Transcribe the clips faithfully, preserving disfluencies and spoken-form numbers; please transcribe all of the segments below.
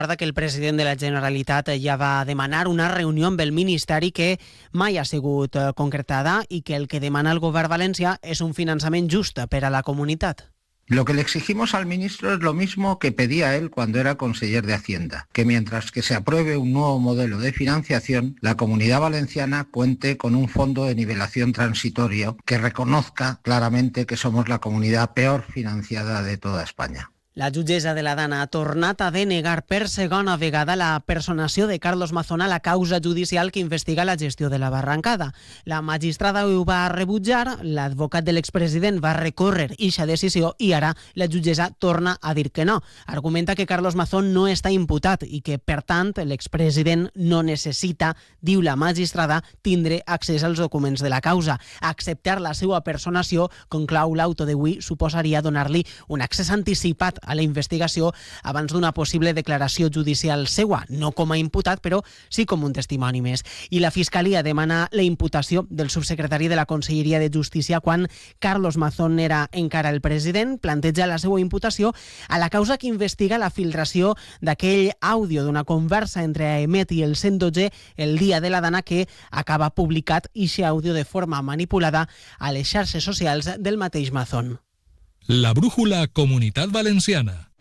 Recorda que el president de la Generalitat ja va demanar una reunió amb el Ministeri que mai ha sigut concretada i que el que demana el govern valencià és un finançament just per a la comunitat. Lo que le exigimos al ministro es lo mismo que pedía él cuando era conseller de Hacienda, que mientras que se apruebe un nuevo modelo de financiación, la Comunidad Valenciana cuente con un fondo de nivelación transitorio que reconozca claramente que somos la comunidad peor financiada de toda España. La jutgessa de la Dana ha tornat a denegar per segona vegada la personació de Carlos Mazón a la causa judicial que investiga la gestió de la barrancada. La magistrada ho va rebutjar, l'advocat de l'expresident va recórrer eixa decisió i ara la jutgessa torna a dir que no. Argumenta que Carlos Mazón no està imputat i que, per tant, l'expresident no necessita, diu la magistrada, tindre accés als documents de la causa. Acceptar la seva personació, conclau l'auto d'avui, suposaria donar-li un accés anticipat a la investigació abans d'una possible declaració judicial seua, no com a imputat, però sí com un testimoni més. I la Fiscalia demana la imputació del subsecretari de la Conselleria de Justícia quan Carlos Mazón era encara el president, planteja la seva imputació a la causa que investiga la filtració d'aquell àudio d'una conversa entre Aemet i el cent dotze el dia de la Dana que acaba publicat eixe àudio de forma manipulada a les xarxes socials del mateix Mazón. La brújula Comunidad Valenciana.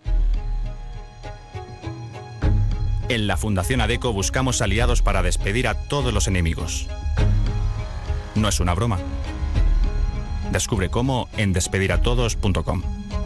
En la Fundación ADECO buscamos aliados para despedir a todos los enemigos. No es una broma. Descubre cómo en despediratodos punto com.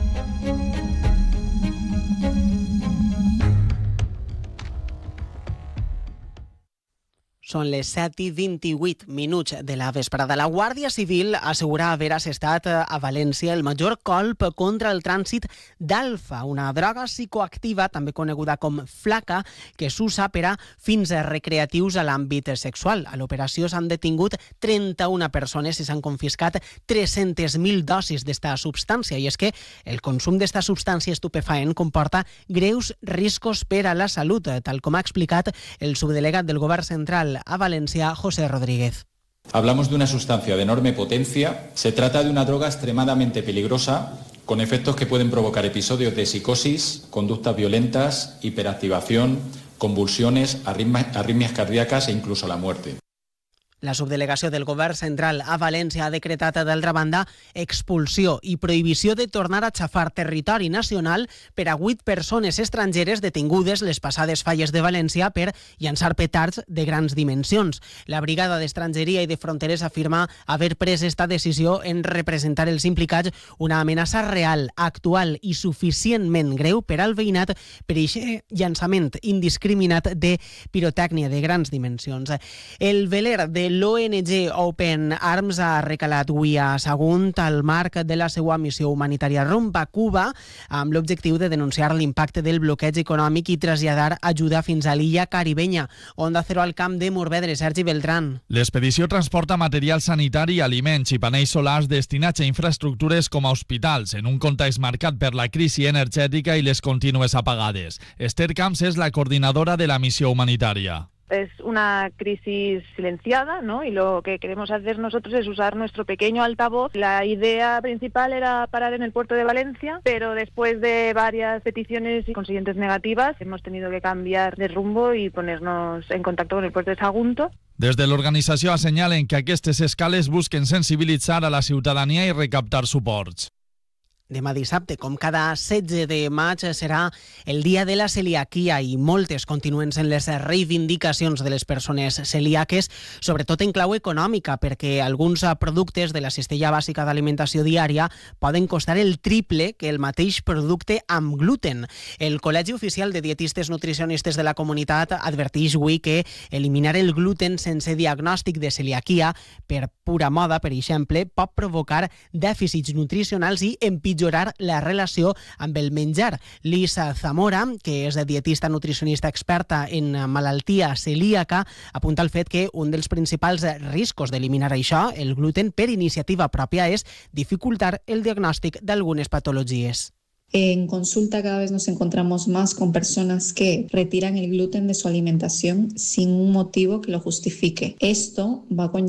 Són les set i vint-i-vuit minuts de la vesprada. La Guàrdia Civil assegura haver assestat a València el major colp contra el trànsit d'alfa, una droga psicoactiva, també coneguda com flaca, que s'usa per a fins recreatius a l'àmbit sexual. A l'operació s'han detingut trenta-una persones i s'han confiscat tres-centes mil dosis d'esta substància. I és que el consum d'esta substància estupefaent comporta greus riscos per a la salut, tal com ha explicat el subdelegat del Govern Central a Valencia, José Rodríguez. Hablamos de una sustancia de enorme potencia. Se trata de una droga extremadamente peligrosa, con efectos que pueden provocar episodios de psicosis, conductas violentas, hiperactivación, convulsiones, arritmias, arritmias cardíacas e incluso la muerte. La subdelegació del Govern Central a València ha decretat, d'altra banda, expulsió i prohibició de tornar a xafar territori nacional per a vuit persones estrangeres detingudes les passades falles de València per llançar petards de grans dimensions. La Brigada d'Estrangeria i de Fronteres afirma haver pres esta decisió en representar els implicats una amenaça real, actual i suficientment greu per al veïnat per aquest llançament indiscriminat de pirotècnia de grans dimensions. El veler de l'O N G Open Arms ha recalat avui a Sagunt al marc de la seva missió humanitària rumb a Cuba amb l'objectiu de denunciar l'impacte del bloqueig econòmic i traslladar ajuda fins a l'illa caribenya. Onda Cero al camp de Morvedre, Sergi Beltrán. L'expedició transporta material sanitari, aliments i panells solars destinats a infraestructures com a hospitals, en un context marcat per la crisi energètica i les contínues apagades. Esther Camps és la coordinadora de la missió humanitària. Es una crisis silenciada, ¿no? Y lo que queremos hacer nosotros es usar nuestro pequeño altavoz. La idea principal era parar en el puerto de Valencia, pero después de varias peticiones y consiguientes negativas, hemos tenido que cambiar de rumbo y ponernos en contacto con el puerto de Sagunto. Des de l'organització assenyalen que aquestes escales busquen sensibilitzar a la ciutadania i recaptar suports. Demà dissabte, com cada setze de maig, serà el dia de la celiaquia i moltes continuen sent les reivindicacions de les persones celíaques, sobretot en clau econòmica, perquè alguns productes de la cistella bàsica d'alimentació diària poden costar el triple que el mateix producte amb gluten. El Col·legi Oficial de Dietistes Nutricionistes de la Comunitat adverteix avui que eliminar el gluten sense diagnòstic de celiaquia per pura moda, per exemple, pot provocar dèficits nutricionals i empitjorar la relació amb el menjar. Lisa Zamora, que és dietista nutricionista experta en malaltia celíaca, apunta al fet que un dels principals riscos d'eliminar això, el gluten, per iniciativa pròpia, és dificultar el diagnòstic d'algunes patologies. En consulta cada vez nos encontramos más con personas que retiran el gluten de su alimentación sin un motivo que lo justifique. Esto va a